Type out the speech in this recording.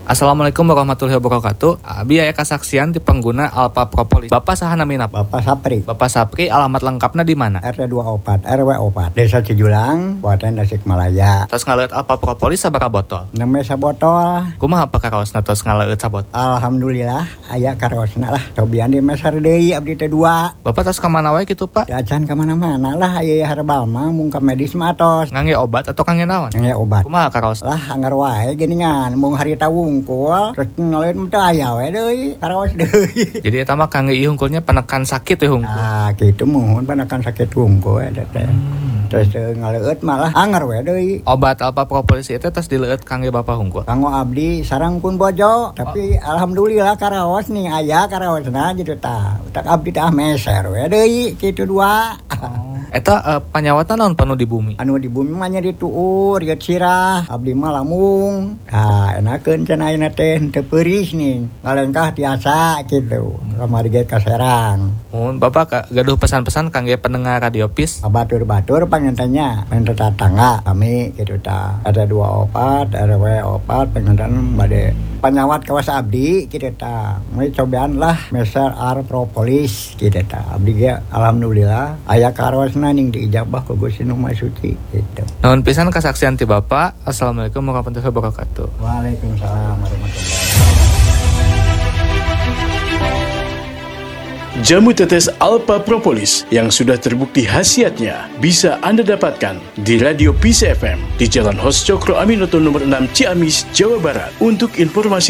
Assalamualaikum warahmatullahi wabarakatuh. Abi aya kasaksian di pengguna Alpha Propolis. Bapak saha namina? Bapak Sapri. Bapak Sapri, alamat lengkapnya di mana? RT 24 RW 4 Desa Cijulang, Kabupaten Tasikmalaya. Tos ngaleut Alpha Propolis sabaraha botol? 6 sabotol. Kumaha apa karaosna tos ngaleut sabotol? Alhamdulillah aya karosna lah. Cobian di mesar deui abdi teh 2. Bapak tos ka mana wae kitu, Pak? Acan ka mana-mana lah aya herbal mah mung ka medis mah tos. Ngangge obat atau kangge naon? Ngangge obat. Kumaha karaos? Lah anggar wae geuningan mung harita wungkul terus ngaleut teh aya we deui karaos deui. Jadi eta mah kangge ieu hungkulnya penekan sakit we hungkul. Ah kitu muhun penekan sakit wungkul eta teh. Terus ngaleut malah anggar we deui. Obat Alpha Propolis itu tos dileueut kangge Bapak hungkul. Kanggo abdi sareng pun bojo, tapi alhamdulillah karaos nih aya karaosna gitu tah. Tak abdi tah meser we deui kitu 2. Eta panyawatan naon panu di bumi? Anu di bumi mah nya dituur ieu sirah, abdi mah lamung. Tah enakeun cenah ayeuna teh teu peurih nih. Ngalengkah tiasa kitu. Kamari ge kaserang. Mun Bapak gaduh pesan-pesan kangge pendengar Radio Pis. Batur-batur pangentenya men tetangga kami kitu tah. Ada 24 RW 4 pengentan bade panyawat kawas abdi kitu tah. Meuy cobaan lah meser Alpha Propolis kitu tah. Abdi ge alhamdulillah aya karosna ning diijabah ku Gusti Nu Maha Suci gitu. Nuhun pisan kasaksian ti Bapak. Assalamualaikum warahmatullahi wabarakatuh. Waalaikumsalam warahmatullahi wabarakatuh. Jamu tetes Alpha Propolis yang sudah terbukti khasiatnya bisa Anda dapatkan di Radio Peace FM di Jalan Hos Cokro Aminoto nomor 6 Ciamis, Jawa Barat. Untuk informasi